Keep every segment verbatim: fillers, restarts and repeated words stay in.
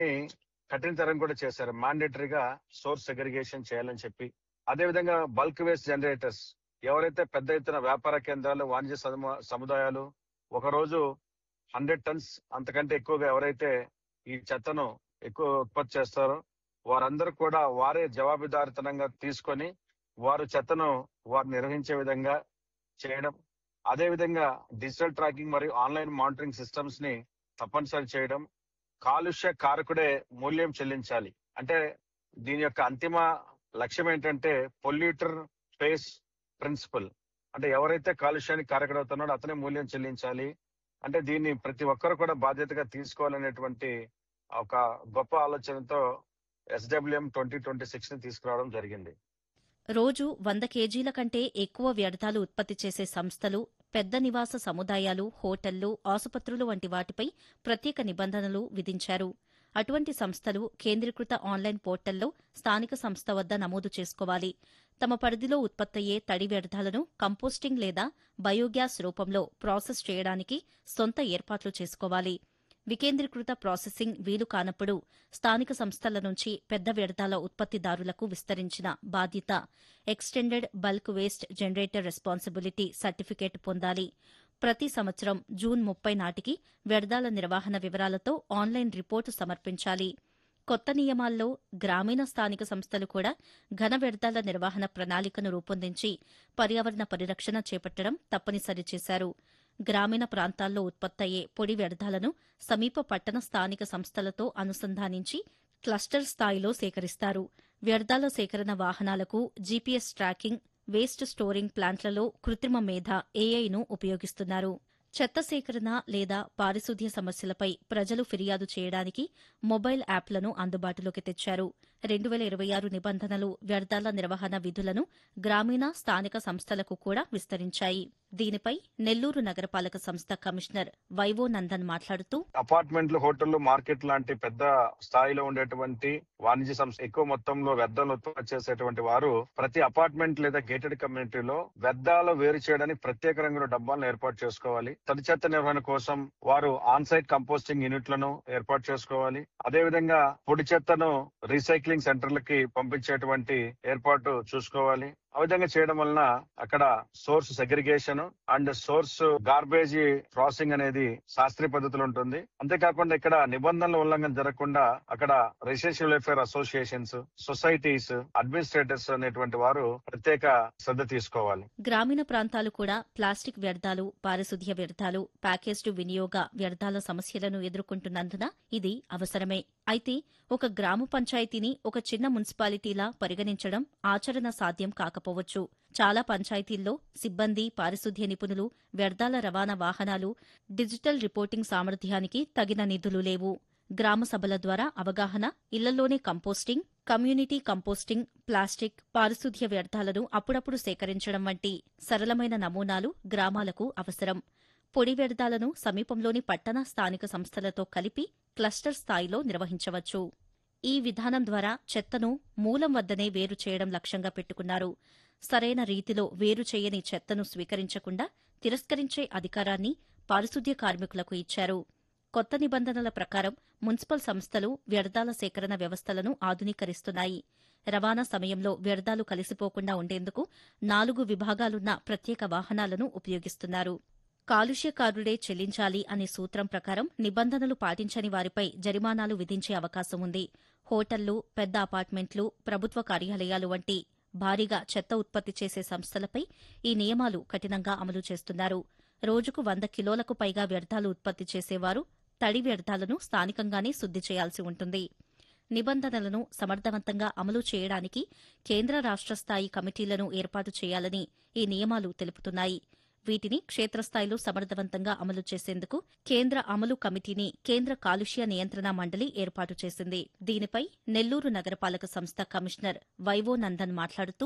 కఠినతరం కూడా చేశారు. మాండేటరీగా source segregation చేయాలని చెప్పి. అదేవిధంగా బల్క్ వేస్ట్ జనరేటర్స్ ఎవరైతే పెద్ద ఎత్తున వ్యాపార కేంద్రాలు, వాణిజ్య సము- సముదాయాలు ఒక రోజు హండ్రెడ్ టన్స్ అంతకంటే ఎక్కువగా ఎవరైతే ఈ చెత్తను ఎక్కువ ఉత్పత్తి చేస్తారో వారందరూ కూడా వారే జవాబుదారితనంగా తీసుకొని వారు చెత్తను వారు నిర్వహించే విధంగా చేయడం. అదే విధంగా డిజిటల్ ట్రాకింగ్ మరియు ఆన్లైన్ మానిటరింగ్ సిస్టమ్స్ ని తప్పనిసరి చేయడం. కాలుష్య కారకుడే మూల్యం చెల్లించాలి. అంటే దీని యొక్క అంతిమ లక్ష్యం ఏంటంటే పొల్యూటర్ పేస్ ప్రిన్సిపల్. అంటే ఎవరైతే కాలుష్యానికి కారకుడవుతున్నాడో అతనే మూల్యం చెల్లించాలి. అంటే దీన్ని ప్రతి ఒక్కరు కూడా బాధ్యతగా తీసుకోవాలనేటువంటి ఒక గొప్ప ఆలోచనతో ఎస్డబ్ల్యూఎం ట్వంటీ ట్వంటీ సిక్స్ ని తీసుకురావడం జరిగింది. రోజు వంద కేజీల కంటే ఎక్కువ వ్యర్థాలు ఉత్పత్తి చేసే సంస్థలు, పెద్ద నివాస సముదాయాలు, హోటళ్లు, ఆసుపత్రులు వంటి వాటిపై ప్రత్యేక నిబంధనలు విధించారు. అటువంటి సంస్థలు కేంద్రీకృత ఆన్లైన్ పోర్టల్లో స్థానిక సంస్థ వద్ద నమోదు చేసుకోవాలి. తమ పరిధిలో ఉత్పత్తయ్యే తడి వ్యర్థాలను కంపోస్టింగ్ లేదా బయోగ్యాస్ రూపంలో ప్రాసెస్ చేయడానికి సొంత ఏర్పాట్లు చేసుకోవాలి. వికేంద్రీకృత ప్రాసెసింగ్ వీలు కానప్పుడు స్థానిక సంస్థల నుంచి పెద్ద వ్యర్థాల ఉత్పత్తిదారులకు విస్తరించిన బాధ్యత extended bulk waste generator responsibility certificate పొందాలి. ప్రతి సంవత్సరం జూన్ ముప్పై నాటికి వ్యర్థాల నిర్వహణ వివరాలతో ఆన్లైన్ రిపోర్టు సమర్పించాలి. కొత్త నియమాల్లో గ్రామీణ స్థానిక సంస్థలు కూడా ఘన వ్యర్థాల నిర్వహణ ప్రణాళికను రూపొందించి పర్యావరణ పరిరక్షణ చేపట్టడం తప్పనిసరి చేశారు. గ్రామీణ ప్రాంతాల్లో ఉత్పత్తయ్యే పొడి వ్యర్థాలను సమీప పట్టణ స్థానిక సంస్థలతో అనుసంధానించి క్లస్టర్ స్థాయిలో సేకరిస్తారు. వ్యర్థాల సేకరణ వాహనాలకు జీపీఎస్ ట్రాకింగ్, వేస్ట్ స్టోరింగ్ ప్లాంట్లలో కృత్రిమ మేధ ఏఐను ఉపయోగిస్తున్నారు. చెత్త సేకరణ లేదా పారిశుధ్య సమస్యలపై ప్రజలు ఫిర్యాదు చేయడానికి మొబైల్ యాప్లను అందుబాటులోకి తెచ్చారు. రెండు వేల ఇరవై ఆరు నిబంధనలు వ్యర్థాల నిర్వహణ విధులను గ్రామీణ, స్థానిక సంస్థలకు కూడా విస్తరించాయి. దీనిపై నెల్లూరు నగరపాలక సంస్థ కమిషనర్ వైవో నందన్ మాట్లాడుతూ, అపార్ట్మెంట్లు, హోటళ్లు, మార్కెట్ లాంటి పెద్ద స్థాయిలో ఉండేటువంటి వాణిజ్య సంస్థ ఎక్కువ మొత్తంలో వ్యర్థాలను ఉత్పత్తి చేసేటువంటి వారు ప్రతి అపార్ట్మెంట్ లేదా గేటెడ్ కమ్యూనిటీలో వ్యర్థాలు వేరు చేయడానికి ప్రత్యేక రంగుల డబ్బాలను ఏర్పాటు చేసుకోవాలి. తడి చెత్త నిర్వహణ కోసం వారు ఆన్ సైట్ కంపోస్టింగ్ యూనిట్లను ఏర్పాటు చేసుకోవాలి. అదేవిధంగా పొడి చెత్తను రీసైక్లింగ్ సెంటర్లకి పంపించేటువంటి ఏర్పాటు చూసుకోవాలి. ఆ విధంగా చేయడం వలన అక్కడ source segregation and source garbage processing అనేది శాస్త్రీయ పద్ధతిలో ఉంటుంది. అంతేకాకుండా ఇక్కడ నిబంధనల ఉల్లంఘన జరగకుండా అక్కడ residential welfare associations, societies, administrators అనేటువంటి వారు ప్రత్యేక శ్రద్ధ తీసుకోవాలి. గ్రామీణ ప్రాంతాలు కూడా ప్లాస్టిక్ వ్యర్థాలు, పారిశుధ్య వ్యర్థాలు, ప్యాకేజ్డ్ వినియోగ వ్యర్థాల సమస్యలను ఎదుర్కొంటున్నందున ఇది అవసరమే. అయితే ఒక గ్రామ పంచాయతీని ఒక చిన్న మున్సిపాలిటీలా పరిగణించడం ఆచరణ సాధ్యం కాకపోవచ్చు. చాలా పంచాయతీల్లో సిబ్బంది, పారిశుధ్య నిపుణులు, వ్యర్థాల రవాణా వాహనాలు, డిజిటల్ రిపోర్టింగ్ సామర్థ్యానికి తగిన నిధులు లేవు. గ్రామ సభల ద్వారా అవగాహన, ఇళ్లలోనే కంపోస్టింగ్, కమ్యూనిటీ కంపోస్టింగ్, ప్లాస్టిక్, పారిశుధ్య వ్యర్థాలను అప్పుడప్పుడు సేకరించడం వంటి సరళమైన నమూనాలు గ్రామాలకు అవసరం. పొడి వ్యర్థాలను సమీపంలోని పట్టణ, స్థానిక సంస్థలతో కలిపి క్లస్టర్ స్థాయిలో నిర్వహించవచ్చు. ఈ విధానం ద్వారా చెత్తను మూలం వద్దనే వేరు చేయడం లక్ష్యంగా పెట్టుకున్నారు. సరైన రీతిలో వేరు చేయని చెత్తను స్వీకరించకుండా తిరస్కరించే అధికారాన్ని పారిశుధ్య కార్మికులకు ఇచ్చారు. కొత్త నిబంధనల ప్రకారం మున్సిపల్ సంస్థలు వ్యర్థాల సేకరణ వ్యవస్థలను ఆధునీకరిస్తున్నాయి. రవాణా సమయంలో వ్యర్థాలు కలిసిపోకుండా ఉండేందుకు నాలుగు విభాగాలున్న ప్రత్యేక వాహనాలను ఉపయోగిస్తున్నారు. కాలుష్యకారుడే చెల్లించాలి అనే సూత్రం ప్రకారం నిబంధనలు పాటించని వారిపై జరిమానాలు విధించే అవకాశం ఉంది. హోటళ్లు, పెద్ద అపార్ట్మెంట్లు, ప్రభుత్వ కార్యాలయాలు వంటి భారీగా చెత్త ఉత్పత్తి చేసే సంస్థలపై ఈ నియమాలు కఠినంగా అమలు చేస్తున్నారు. రోజుకు వంద కిలోలకు పైగా వ్యర్థాలు ఉత్పత్తి చేసేవారు తడి వ్యర్థాలను స్థానికంగానే శుద్ది చేయాల్సి ఉంటుంది. నిబంధనలను సమర్థవంతంగా అమలు చేయడానికి కేంద్ర, రాష్ట్ర స్థాయి కమిటీలను ఏర్పాటు చేయాలని ఈ నియమాలు తెలుపుతున్నాయి. వీటిని క్షేత్రస్థాయిలో సమర్థవంతంగా అమలు చేసేందుకు కేంద్ర అమలు కమిటీని కేంద్ర కాలుష్య నియంత్రణ మండలి ఏర్పాటు చేసింది. దీనిపై నెల్లూరు నగరపాలక సంస్థ కమిషనర్ వైవో నందన్ మాట్లాడుతూ,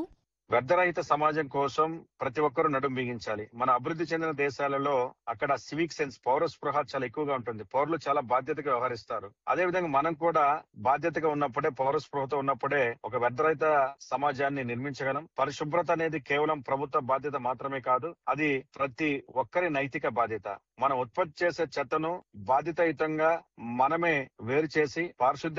వ్యర్థరహిత సమాజం కోసం ప్రతి ఒక్కరూ నడుం బిగించాలి. మన అభివృద్ధి చెందిన దేశాలలో అక్కడ సివిక్ సెన్స్, పౌర స్పృహ చాలా ఎక్కువగా ఉంటుంది. పౌరులు చాలా బాధ్యతగా వ్యవహరిస్తారు. అదే విధంగా మనం కూడా బాధ్యతగా ఉన్నప్పుడే, పౌర స్పృహతో ఉన్నప్పుడే ఒక వ్యర్థరహిత సమాజాన్ని నిర్మించగలం. పరిశుభ్రత అనేది కేవలం ప్రభుత్వ బాధ్యత మాత్రమే కాదు, అది ప్రతి ఒక్కరి నైతిక బాధ్యత. మనం ఉత్పత్తి చేసే చెత్తను బాధ్యతాయుతంగా మనమే వేరు చేసి పారిశుద్ధ్య